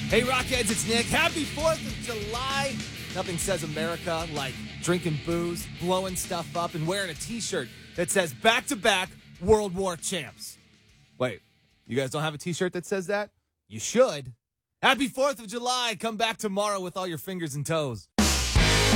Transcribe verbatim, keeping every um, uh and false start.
Hey, Rockheads, it's Nick. Happy fourth of July. Nothing says America like drinking booze, blowing stuff up, and wearing a T-shirt that says back-to-back World War champs. Wait, you guys don't have a T-shirt that says that? You should. Happy fourth of July. Come back tomorrow with all your fingers and toes.